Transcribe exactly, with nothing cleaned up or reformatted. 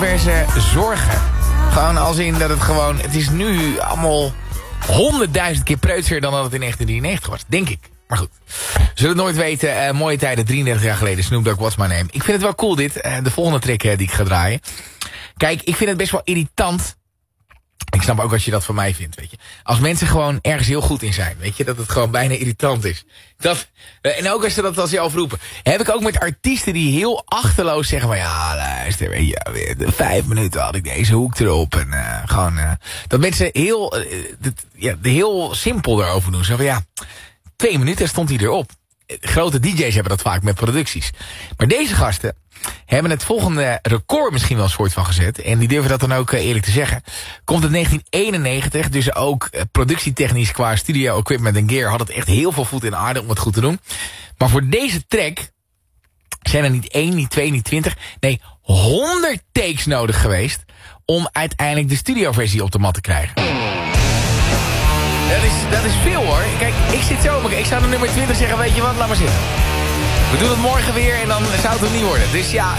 controverse zorgen. Gewoon als in dat het gewoon... Het is nu allemaal honderdduizend keer preutser dan dat het in negentien drieënnegentig was. Denk ik. Maar goed. Zullen het nooit weten. Uh, mooie tijden, drieëndertig jaar geleden. Snoop Dogg, What's My Name. Ik vind het wel cool dit. Uh, de volgende track uh, die ik ga draaien. Kijk, ik vind het best wel irritant. Ik snap ook als je dat van mij vindt, weet je. Als mensen gewoon ergens heel goed in zijn, weet je. Dat het gewoon bijna irritant is. Dat, en ook als ze dat al zelf roepen. Heb ik ook met artiesten die heel achterloos zeggen van... Ja, luister, weet je, weer de vijf minuten had ik deze hoek erop. En uh, gewoon... Uh, dat mensen heel, uh, dat, ja, heel simpel erover doen. Zo van ja, twee minuten stond hij erop. Grote D J's hebben dat vaak met producties. Maar deze gasten hebben het volgende record misschien wel een soort van gezet. En die durven dat dan ook eerlijk te zeggen. Komt uit negentien eenennegentig. Dus ook productietechnisch qua studio equipment en gear... had het echt heel veel voet in de aarde om het goed te doen. Maar voor deze track zijn er niet één, niet twee, niet twintig... nee, honderd takes nodig geweest... om uiteindelijk de studioversie op de mat te krijgen. Dat is, dat is veel hoor. Kijk, ik zit zo... Ik zou de nummer twintig zeggen, weet je wat, laat maar zitten. We doen het morgen weer en dan zou het er niet worden. Dus ja,